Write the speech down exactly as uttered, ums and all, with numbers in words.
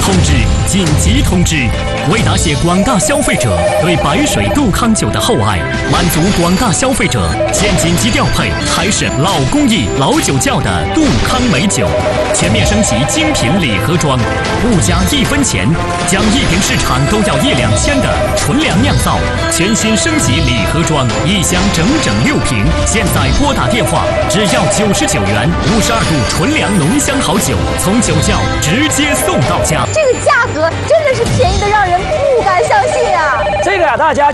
通知！紧急通知！为答谢广大消费者对白水杜康酒的厚爱，满足广大消费者，现紧急调配海省老工艺、老酒窖的杜康美酒，全面升级精品礼盒装，不加一分钱，将一瓶市场都要一两千的纯粮酿造，全新升级礼盒装，一箱整整六瓶。现在拨打电话，只要九十九元，五十二度纯粮浓香好酒，从酒窖直接送到家。 这个价格真的是便宜的让人不敢相信啊！ 这个呀，大家